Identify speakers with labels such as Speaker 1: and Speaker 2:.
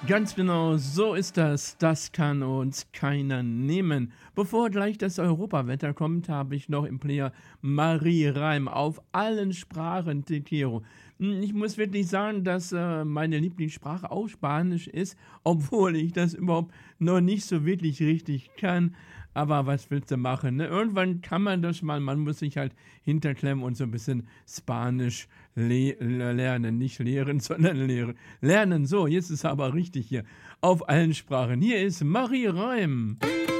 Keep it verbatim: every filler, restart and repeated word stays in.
Speaker 1: Ganz genau, so ist das. Das kann uns keiner nehmen. Bevor gleich das Europawetter kommt, habe ich noch im Player Marie Reim auf allen Sprachen Tekiro. Hm, Ich muss wirklich sagen, dass äh, meine Lieblingssprache auch Spanisch ist, obwohl ich das überhaupt noch nicht so wirklich richtig kann. Aber was willst du machen? Ne? Irgendwann kann man das mal, man muss sich halt hinterklemmen und so ein bisschen Spanisch le lernen. Nicht lehren, sondern lehren. Lernen, so, jetzt ist aber richtig hier. Auf allen Sprachen. Hier ist Marie Reim.